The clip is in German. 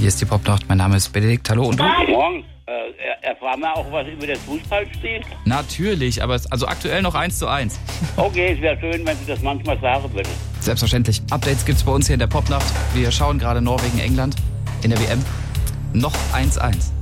Hier ist die Popnacht. Mein Name ist Benedikt. Hallo und du? Morgen. Erfahren wir auch was über das Fußballspiel? Natürlich, aber also aktuell noch 1:1. Okay, es wäre schön, wenn Sie das manchmal sagen würden. Selbstverständlich. Updates gibt's bei uns hier in der Popnacht. Wir schauen gerade Norwegen, England in der WM. Noch 1:1.